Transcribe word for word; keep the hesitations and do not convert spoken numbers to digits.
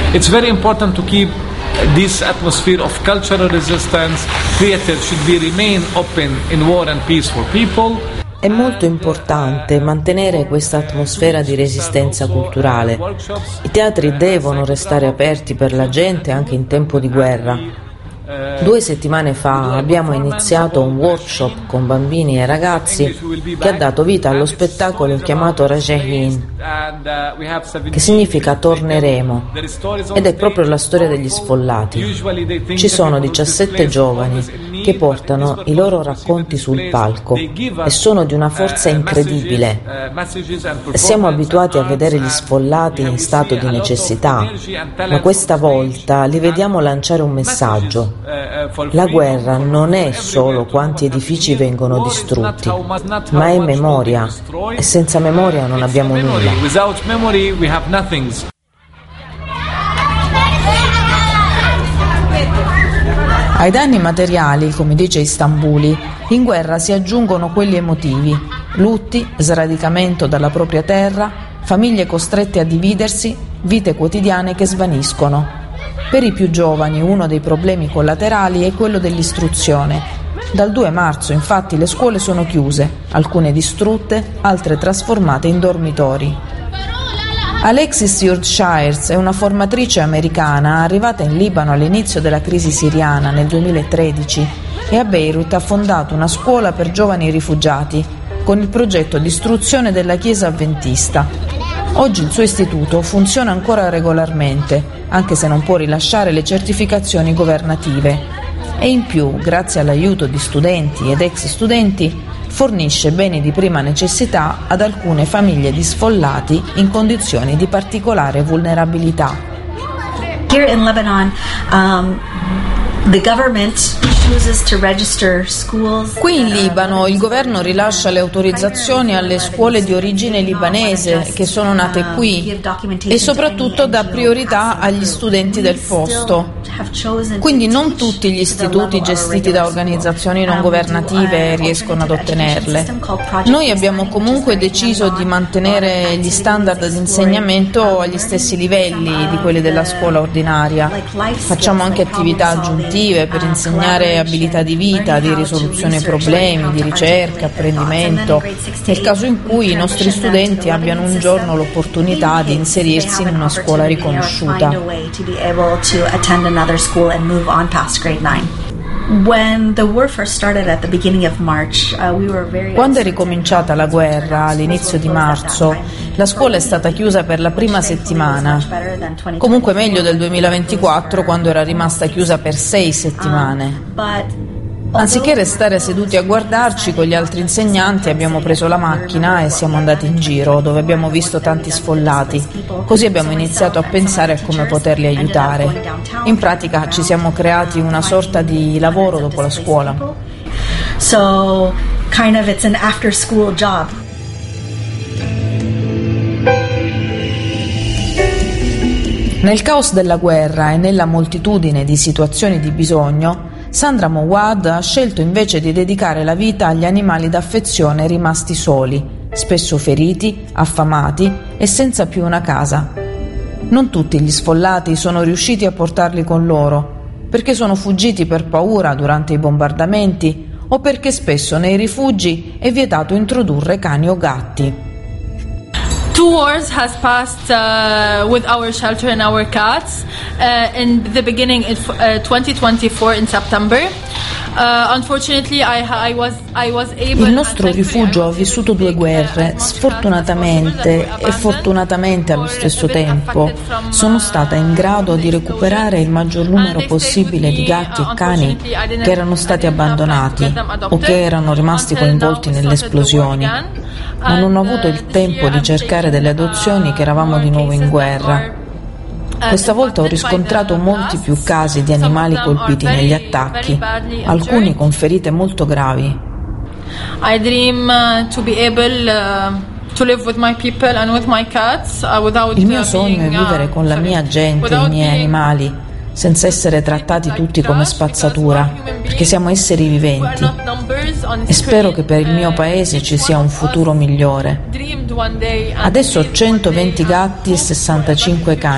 It's very important to keep this atmosphere of cultural resistance. Theater should be remain open in war and peace for people. È molto importante mantenere questa atmosfera di resistenza culturale. I teatri devono restare aperti per la gente anche in tempo di guerra. Due settimane fa abbiamo iniziato un workshop con bambini e ragazzi che ha dato vita allo spettacolo chiamato Rajahin, che significa torneremo, ed è proprio la storia degli sfollati. Ci sono diciassette giovani che portano i loro racconti sul palco e sono di una forza incredibile. Siamo abituati a vedere gli sfollati in stato di necessità, ma questa volta li vediamo lanciare un messaggio. La guerra non è solo quanti edifici vengono distrutti, ma è memoria, e senza memoria non abbiamo nulla. Ai danni materiali, come dice Istanbuli, in guerra si aggiungono quelli emotivi: lutti, sradicamento dalla propria terra, famiglie costrette a dividersi, vite quotidiane che svaniscono. Per i più giovani uno dei problemi collaterali è quello dell'istruzione. Dal due marzo infatti le scuole sono chiuse, alcune distrutte, altre trasformate in dormitori. Alexis Yurtshires è una formatrice americana arrivata in Libano all'inizio della crisi siriana nel duemilatredici e a Beirut ha fondato una scuola per giovani rifugiati con il progetto di istruzione della Chiesa Avventista. Oggi il suo istituto funziona ancora regolarmente, anche se non può rilasciare le certificazioni governative. E in più, grazie all'aiuto di studenti ed ex studenti, fornisce beni di prima necessità ad alcune famiglie di sfollati in condizioni di particolare vulnerabilità. Here in Lebanon, um, the government chooses to register schools. Qui in Libano il governo rilascia le autorizzazioni alle scuole di origine libanese che sono nate qui e soprattutto dà priorità agli studenti del posto. Quindi non tutti gli istituti gestiti da organizzazioni non governative riescono ad ottenerle. Noi abbiamo comunque deciso di mantenere gli standard di insegnamento agli stessi livelli di quelli della scuola ordinaria. Facciamo anche attività aggiuntive per insegnare abilità di vita, di risoluzione problemi, di ricerca, apprendimento, nel caso in cui i nostri studenti abbiano un giorno l'opportunità di inserirsi in una scuola riconosciuta. Quando è ricominciata la guerra all'inizio di marzo, la scuola è stata chiusa per la prima settimana, comunque meglio del duemilaventiquattro quando era rimasta chiusa per sei settimane. Anziché restare seduti a guardarci, con gli altri insegnanti abbiamo preso la macchina e siamo andati in giro, dove abbiamo visto tanti sfollati. Così abbiamo iniziato a pensare a come poterli aiutare. In pratica ci siamo creati una sorta di lavoro dopo la scuola. So, kind of it's an after school job. Nel caos della guerra e nella moltitudine di situazioni di bisogno, Sandra Mowad ha scelto invece di dedicare la vita agli animali d'affezione rimasti soli, spesso feriti, affamati e senza più una casa. Non tutti gli sfollati sono riusciti a portarli con loro, perché sono fuggiti per paura durante i bombardamenti o perché spesso nei rifugi è vietato introdurre cani o gatti. Two wars has passed uh, with our shelter and our cats. Uh, in the beginning, in uh, twenty twenty-four in September. Uh, unfortunately, I, I was I was able. Il nostro rifugio ha vissuto due guerre. Sfortunatamente e fortunatamente allo stesso tempo sono stata in grado di recuperare il maggior numero possibile di gatti e cani che erano stati abbandonati o che erano rimasti coinvolti nelle esplosioni. Ma non ho avuto il tempo di cercare delle adozioni che eravamo di nuovo in guerra. Questa volta ho riscontrato molti più casi di animali colpiti negli attacchi, alcuni con ferite molto gravi. I dream to be able to live with my people and with my cats without. Il mio sogno è vivere con la mia gente e i miei animali, senza essere trattati tutti come spazzatura, perché siamo esseri viventi. E spero che per il mio paese ci sia un futuro migliore. Adesso ho centoventi gatti e sessantacinque cani.